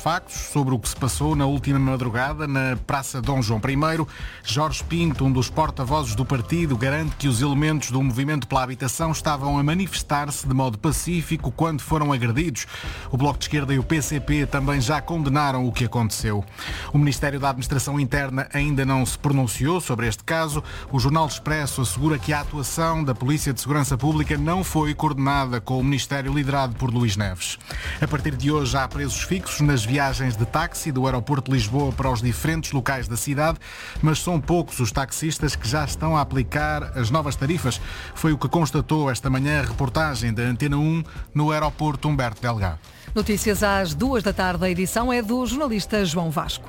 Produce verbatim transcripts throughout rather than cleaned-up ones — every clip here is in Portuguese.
factos sobre o que se passou na última madrugada na Praça Dom João I. Jorge Pinto, um dos porta-vozes do partido, garante que os elementos do Movimento pela Habitação estavam a manifestar-se de modo pacífico quando foram agredidos. O Bloco de Esquerda e o P C P também já condenaram o que aconteceu. O Ministério da Administração Interna ainda não se pronunciou sobre este caso. O Jornal Expresso assegura que a atuação da Polícia de Segurança Pública não foi coordenada com o Ministério liderado por Luís Neves. A partir de hoje há preços fixos nas viagens de táxi do aeroporto de Lisboa para os diferentes locais da cidade, mas são poucos os taxistas que já estão a aplicar as novas tarifas. Foi o que constatou esta manhã a reportagem da Antena um no aeroporto Humberto Delgado. Notícias às duas da tarde. A edição é do jornalista João Vasco.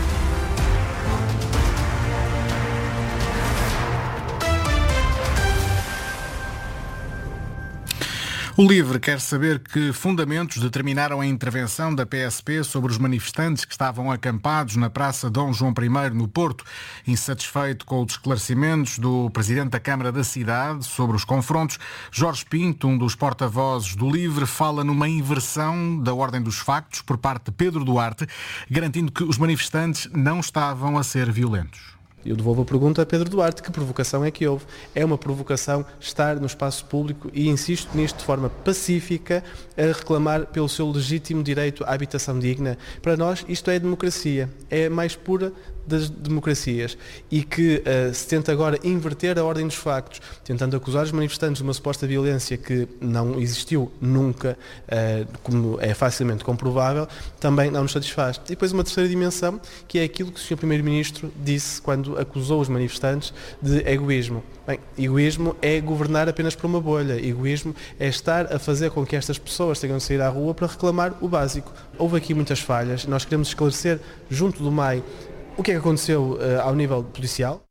O LIVRE quer saber que fundamentos determinaram a intervenção da P S P sobre os manifestantes que estavam acampados na Praça Dom João I, no Porto. Insatisfeito com os esclarecimentos do Presidente da Câmara da cidade sobre os confrontos, Jorge Pinto, um dos porta-vozes do LIVRE, fala numa inversão da ordem dos factos por parte de Pedro Duarte, garantindo que os manifestantes não estavam a ser violentos. Eu devolvo a pergunta a Pedro Duarte, que provocação é que houve? É uma provocação estar no espaço público e insisto nisto de forma pacífica a reclamar pelo seu legítimo direito à habitação digna. Para nós isto é democracia, é a mais pura das democracias e que uh, se tenta agora inverter a ordem dos factos, tentando acusar os manifestantes de uma suposta violência que não existiu nunca, uh, como é facilmente comprovável, também não nos satisfaz. E depois uma terceira dimensão, que é aquilo que o senhor Primeiro-Ministro disse quando acusou os manifestantes de egoísmo. Bem, egoísmo é governar apenas por uma bolha. Egoísmo é estar a fazer com que estas pessoas tenham de sair à rua para reclamar o básico. Houve aqui muitas falhas. Nós queremos esclarecer, junto do M A I, o que é que aconteceu uh, ao nível policial.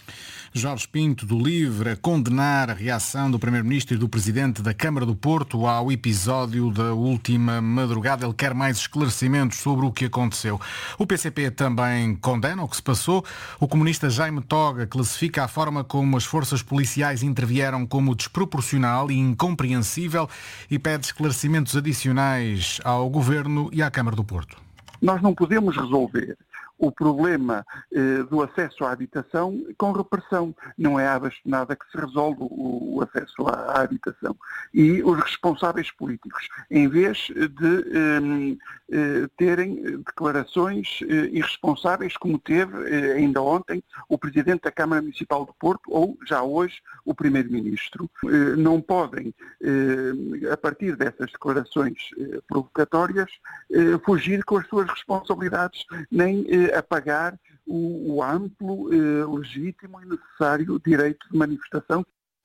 Jorge Pinto, do LIVRE, a condenar a reação do Primeiro-Ministro e do Presidente da Câmara do Porto ao episódio da última madrugada. Ele quer mais esclarecimentos sobre o que aconteceu. O P C P também condena o que se passou. O comunista Jaime Toga classifica a forma como as forças policiais intervieram como desproporcional e incompreensível e pede esclarecimentos adicionais ao Governo e à Câmara do Porto. Nós não podemos resolver o problema eh, do acesso à habitação com repressão. Não é à bastonada que se resolve o, o acesso à, à habitação. E os responsáveis políticos, em vez de eh, eh, terem declarações eh, irresponsáveis, como teve eh, ainda ontem o Presidente da Câmara Municipal do Porto ou já hoje o Primeiro-Ministro, eh, não podem, eh, a partir dessas declarações eh, provocatórias, eh, fugir com as suas responsabilidades, nem eh, apagar o, o amplo, eh, legítimo e necessário direito de manifestação.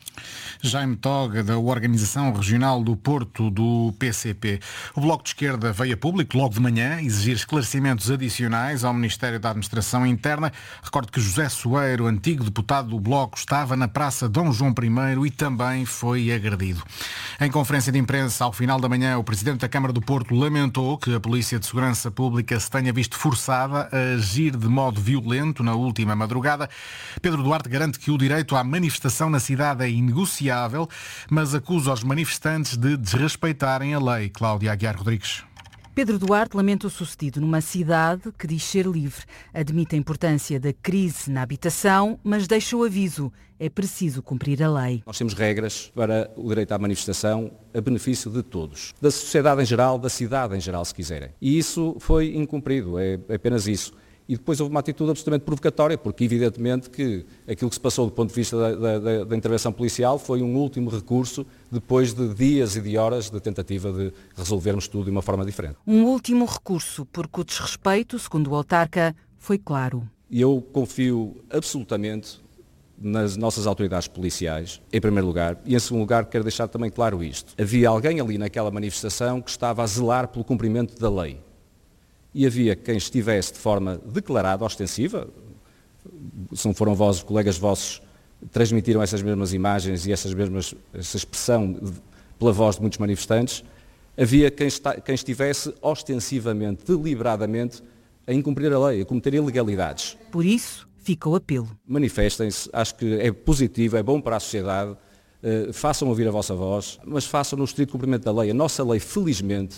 Jaime Toga, da Organização Regional do Porto, do P C P. O Bloco de Esquerda veio a público, logo de manhã, exigir esclarecimentos adicionais ao Ministério da Administração Interna. Recordo que José Soeiro, antigo deputado do Bloco, estava na Praça Dom João I e também foi agredido. Em conferência de imprensa, ao final da manhã, o Presidente da Câmara do Porto lamentou que a Polícia de Segurança Pública se tenha visto forçada a agir de modo violento na última madrugada. Pedro Duarte garante que o direito à manifestação na cidade é inegociável, mas acusa os manifestantes de desrespeitarem a lei. Cláudia Aguiar Rodrigues. Pedro Duarte lamenta o sucedido numa cidade que diz ser livre. Admite a importância da crise na habitação, mas deixa o aviso. É preciso cumprir a lei. Nós temos regras para o direito à manifestação a benefício de todos. Da sociedade em geral, da cidade em geral, se quiserem. E isso foi incumprido, é apenas isso. E depois houve uma atitude absolutamente provocatória, porque evidentemente que aquilo que se passou do ponto de vista da, da, da intervenção policial foi um último recurso depois de dias e de horas de tentativa de resolvermos tudo de uma forma diferente. Um último recurso, porque o desrespeito, segundo o autarca, foi claro. E eu confio absolutamente nas nossas autoridades policiais, em primeiro lugar, e em segundo lugar quero deixar também claro isto. Havia alguém ali naquela manifestação que estava a zelar pelo cumprimento da lei. E havia quem estivesse de forma declarada, ostensiva, se não foram vós, colegas vossos, transmitiram essas mesmas imagens e essas mesmas, essa expressão de, pela voz de muitos manifestantes, havia quem, está, quem estivesse ostensivamente, deliberadamente, a incumprir a lei, a cometer ilegalidades. Por isso, fica o apelo. Manifestem-se, acho que é positivo, é bom para a sociedade, uh, façam ouvir a vossa voz, mas façam no estrito cumprimento da lei. A nossa lei, felizmente,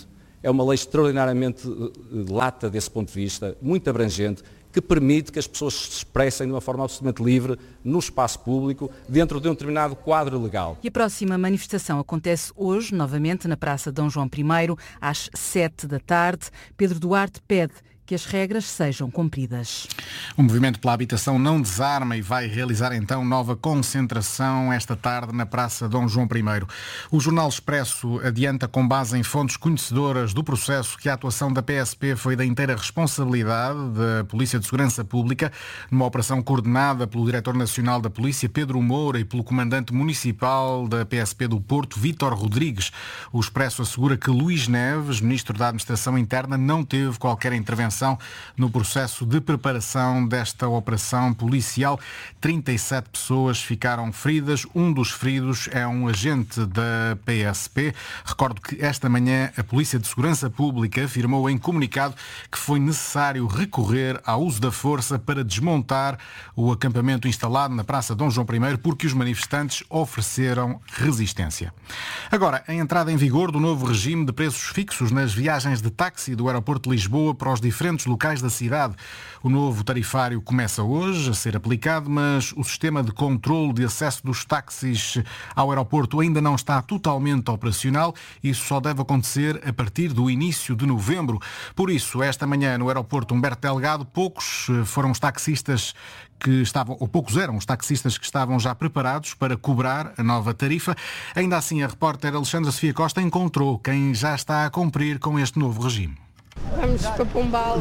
É uma lei extraordinariamente lata desse ponto de vista, muito abrangente, que permite que as pessoas se expressem de uma forma absolutamente livre no espaço público, dentro de um determinado quadro legal. E a próxima manifestação acontece hoje, novamente, na Praça Dom João I, às sete da tarde. Pedro Duarte pede que as regras sejam cumpridas. O Movimento pela Habitação não desarma e vai realizar então nova concentração esta tarde na Praça Dom João I. O Jornal Expresso adianta, com base em fontes conhecedoras do processo, que a atuação da P S P foi da inteira responsabilidade da Polícia de Segurança Pública, numa operação coordenada pelo Diretor Nacional da Polícia, Pedro Moura, e pelo Comandante Municipal da P S P do Porto, Vítor Rodrigues. O Expresso assegura que Luís Neves, Ministro da Administração Interna, não teve qualquer intervenção no processo de preparação desta operação policial. trinta e sete pessoas ficaram feridas. Um dos feridos é um agente da P S P. Recordo que esta manhã a Polícia de Segurança Pública afirmou em comunicado que foi necessário recorrer ao uso da força para desmontar o acampamento instalado na Praça Dom João I, porque os manifestantes ofereceram resistência. Agora, a entrada em vigor do novo regime de preços fixos nas viagens de táxi do aeroporto de Lisboa para os diferentes locais da cidade. O novo tarifário começa hoje a ser aplicado, mas o sistema de controle de acesso dos táxis ao aeroporto ainda não está totalmente operacional. Isso só deve acontecer a partir do início de novembro. Por isso, esta manhã no aeroporto Humberto Delgado, poucos foram os taxistas que estavam, ou poucos eram os taxistas que estavam já preparados para cobrar a nova tarifa. Ainda assim, a repórter Alexandra Sofia Costa encontrou quem já está a cumprir com este novo regime. Vamos para Pombal.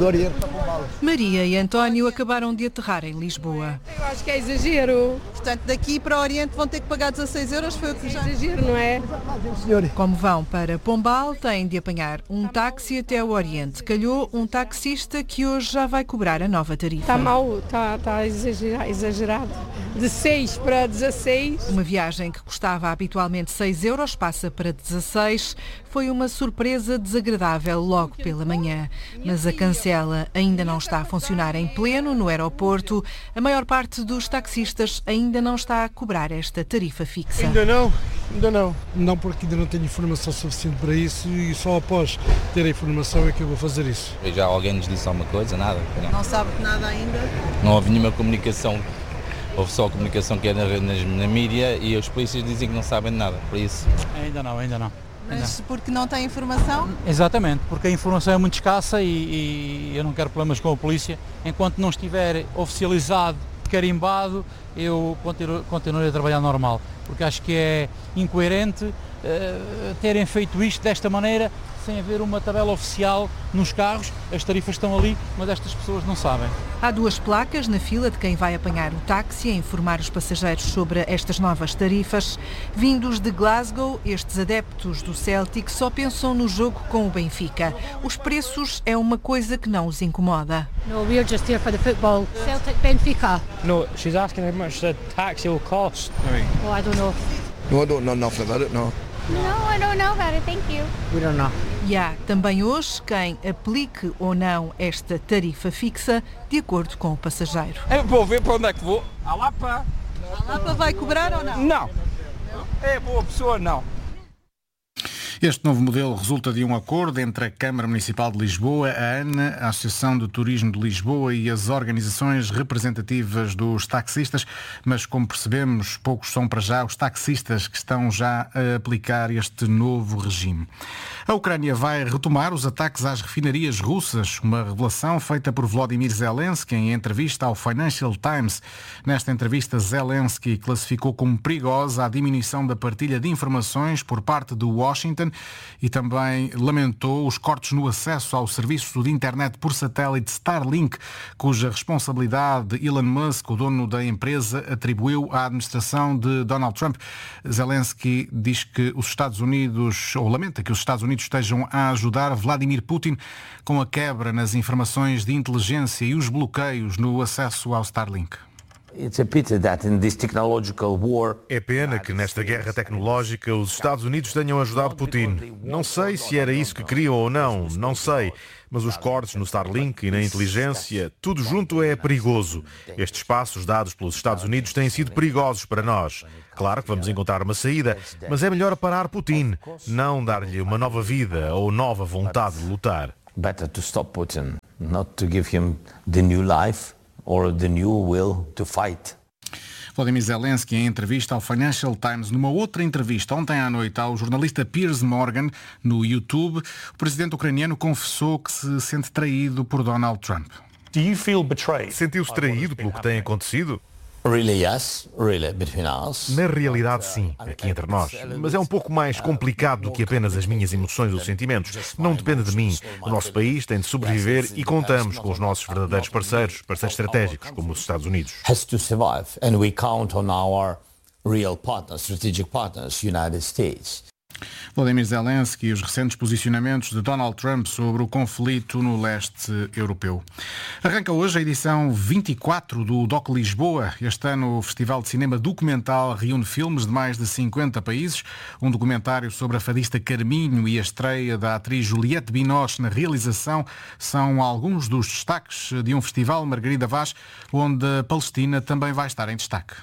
Maria e António acabaram de aterrar em Lisboa. Eu acho que é exagero. Portanto, daqui para o Oriente vão ter que pagar dezasseis euros, foi o que já... É exagero, não é? Como vão para Pombal, têm de apanhar um táxi até o Oriente. Calhou um taxista que hoje já vai cobrar a nova tarifa. Está mal, está, está exagerado. De seis para dezasseis. Uma viagem que custava habitualmente seis euros passa para dezasseis. Foi uma surpresa desagradável logo pela manhã. Mas a cancela ainda não está a funcionar em pleno no aeroporto. A maior parte dos taxistas ainda não está a cobrar esta tarifa fixa. Ainda não, ainda não. Não, porque ainda não tenho informação suficiente para isso e só após ter a informação é que eu vou fazer isso. Já alguém nos disse alguma coisa? Nada? Não, não sabe nada ainda? Não houve nenhuma comunicação. Houve só a comunicação que é na, na, na mídia e os polícias dizem que não sabem nada, por isso... Ainda não, ainda não. Mas porque não tem informação? Exatamente, porque a informação é muito escassa e, e eu não quero problemas com a polícia. Enquanto não estiver oficializado, carimbado, eu continuo, continuo a trabalhar normal, porque acho que é incoerente uh, terem feito isto desta maneira, sem haver uma tabela oficial nos carros. As tarifas estão ali, mas estas pessoas não sabem. Há duas placas na fila de quem vai apanhar o táxi a informar os passageiros sobre estas novas tarifas. Vindos de Glasgow, estes adeptos do Celtic só pensam no jogo com o Benfica. Os preços é uma coisa que não os incomoda. No, we're just here for the football. Celtic Benfica. No, she's asking how much the taxi will cost. Oh, I don't know. No, I don't know nothing about it, no. No, I don't know about it, thank you. We don't know. E há também hoje quem aplique ou não esta tarifa fixa de acordo com o passageiro. Eu vou ver para onde é que vou. A Lapa. A Lapa vai cobrar ou não? Não. É boa pessoa, não. Este novo modelo resulta de um acordo entre a Câmara Municipal de Lisboa, a ANA, a Associação de Turismo de Lisboa e as organizações representativas dos taxistas, mas como percebemos, poucos são para já os taxistas que estão já a aplicar este novo regime. A Ucrânia vai retomar os ataques às refinarias russas, uma revelação feita por Volodymyr Zelensky em entrevista ao Financial Times. Nesta entrevista, Zelensky classificou como perigosa a diminuição da partilha de informações por parte de Washington e também lamentou os cortes no acesso ao serviço de internet por satélite Starlink, cuja responsabilidade Elon Musk, o dono da empresa, atribuiu à administração de Donald Trump. Zelensky diz que os Estados Unidos, ou lamenta que os Estados Unidos estejam a ajudar Vladimir Putin com a quebra nas informações de inteligência e os bloqueios no acesso ao Starlink. É pena que nesta guerra tecnológica os Estados Unidos tenham ajudado Putin. Não sei se era isso que queriam ou não, não sei. Mas os cortes no Starlink e na inteligência, tudo junto é perigoso. Estes passos dados pelos Estados Unidos têm sido perigosos para nós. Claro que vamos encontrar uma saída, mas é melhor parar Putin, não dar-lhe uma nova vida ou nova vontade de lutar. Better to stop Putin, not to give him the new life or the new will to fight. Volodymyr Zelensky em entrevista ao Financial Times. Numa outra entrevista ontem à noite ao jornalista Piers Morgan no YouTube, o presidente ucraniano confessou que se sente traído por Donald Trump. Sentiu-se traído pelo que tem acontecido? Really, yes. Really, between us. Na realidade, sim, aqui entre nós. Mas é um pouco mais complicado do que apenas as minhas emoções ou sentimentos. Não depende de mim. O nosso país tem de sobreviver e contamos com os nossos verdadeiros parceiros, parceiros estratégicos, como os Estados Unidos. Has to survive, and we count on our real partners, strategic partners, United States. Volodymyr Zelensky e os recentes posicionamentos de Donald Trump sobre o conflito no leste europeu. Arranca hoje a edição vinte e quatro do D O C Lisboa. Este ano o Festival de Cinema Documental reúne filmes de mais de cinquenta países. Um documentário sobre a fadista Carminho e a estreia da atriz Juliette Binoche na realização são alguns dos destaques de um festival, Margarida Vaz, onde a Palestina também vai estar em destaque.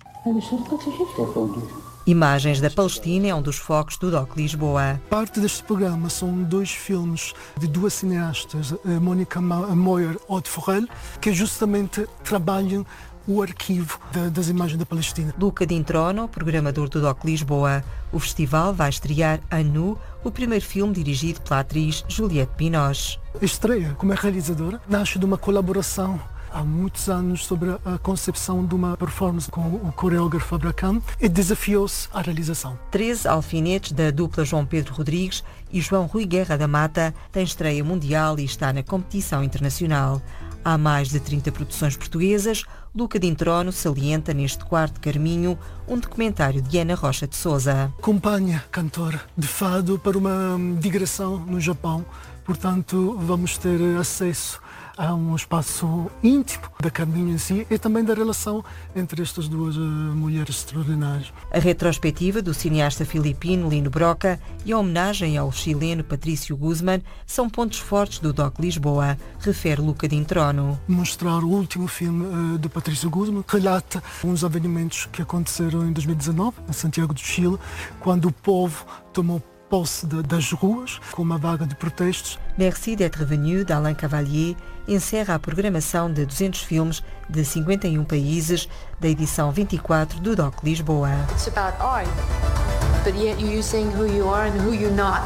Imagens da Palestina é um dos focos do D O C Lisboa. Parte deste programa são dois filmes de duas cineastas, Mónica Moyer e Aude Forel, que justamente trabalham o arquivo das imagens da Palestina. Luca D'introno, programador do D O C Lisboa. O festival vai estrear Anu, o primeiro filme dirigido pela atriz Juliette Binoche. A estreia como realizadora nasce de uma colaboração há muitos anos sobre a concepção de uma performance com o coreógrafo Abraham e desafiou-se à realização. treze alfinetes da dupla João Pedro Rodrigues e João Rui Guerra da Mata têm estreia mundial e está na competição internacional. Há mais de trinta produções portuguesas. Luca D'introno salienta neste quarto Carminho um documentário de Ana Rocha de Sousa. Acompanha cantora de fado para uma digressão no Japão, portanto vamos ter acesso a um espaço íntimo da Carminho em si e também da relação entre estas duas uh, mulheres extraordinárias. A retrospectiva do cineasta filipino Lino Broca e a homenagem ao chileno Patrício Guzmán são pontos fortes do D O C Lisboa, refere Luca D'introno. Mostrar o último filme uh, de Patrício Guzmán relata uns avenimentos que aconteceram em dois mil e dezanove, em Santiago do Chile, quando o povo tomou posse de, das ruas, com uma vaga de protestos. Merci d'être venu, d'Alain Cavalier, encerra a programação de duzentos filmes de cinquenta e um países da edição vinte e quatro do D O C Lisboa. It's about art, but yet you're saying who you are and who you're not.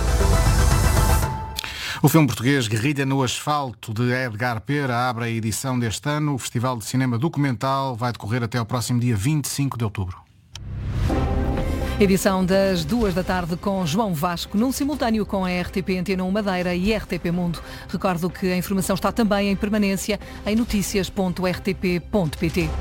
O filme português Guerrilha no Asfalto, de Edgar Pera, abre a edição deste ano. O Festival de Cinema Documental vai decorrer até ao próximo dia vinte e cinco de outubro. Edição das duas da tarde com João Vasco, num simultâneo com a R T P Antena um Madeira e R T P Mundo. Recordo que a informação está também em permanência em noticias ponto r t p ponto p t.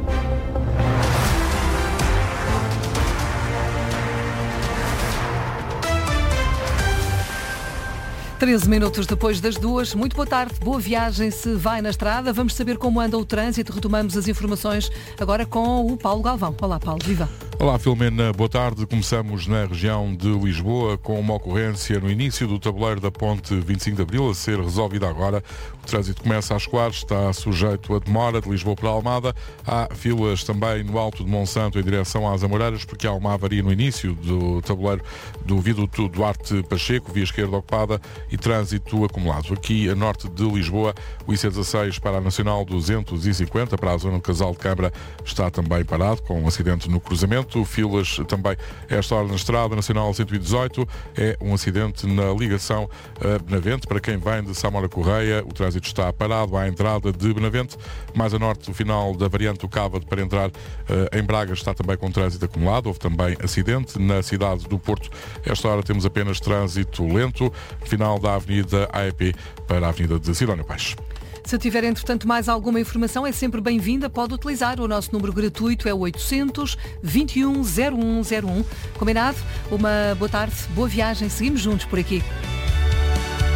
treze minutos depois das duas. Muito boa tarde, boa viagem se vai na estrada. Vamos saber como anda o trânsito. Retomamos as informações agora com o Paulo Galvão. Olá, Paulo, viva. Olá, Filomena, boa tarde. Começamos na região de Lisboa com uma ocorrência no início do tabuleiro da ponte vinte e cinco de Abril a ser resolvida agora. O trânsito começa a escoar, está sujeito a demora de Lisboa para Almada. Há filas também no Alto de Monsanto em direção às Amoreiras, porque há uma avaria no início do tabuleiro do viaduto Duarte Pacheco, via esquerda ocupada e trânsito acumulado. Aqui a norte de Lisboa, o I C dezasseis para a Nacional duzentos e cinquenta, para a zona do Casal de Câmara, está também parado, com um acidente no cruzamento. Filas também a esta hora na Estrada Nacional cento e dezoito, é um acidente na ligação a Benavente, para quem vem de Samora Correia, o trânsito está parado à entrada de Benavente. Mais a norte, o final da variante do Cávado para entrar uh, em Braga está também com trânsito acumulado. Houve também acidente na cidade do Porto. A esta hora temos apenas trânsito lento, final da Avenida A E P para a Avenida de Sidónio Pais. Se tiver, entretanto, mais alguma informação, é sempre bem-vinda. Pode utilizar o nosso número gratuito, é o oitocentos, vinte e um, zero um zero um. Combinado? Uma boa tarde, boa viagem. Seguimos juntos por aqui.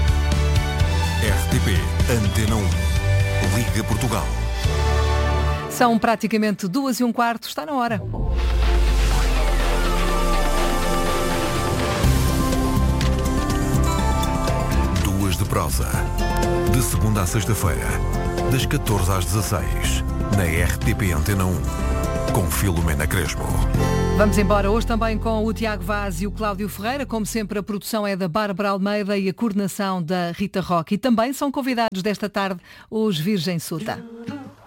R T P Antena um. Liga Portugal. São praticamente duas e um quarto, está na hora. Duas de prosa. De segunda à sexta-feira, das catorze às dezasseis, na R T P Antena um, com Filomena Crespo. Vamos embora hoje também com o Tiago Vaz e o Cláudio Ferreira. Como sempre, a produção é da Bárbara Almeida e a coordenação da Rita Roque. E também são convidados desta tarde os Virgem Suta.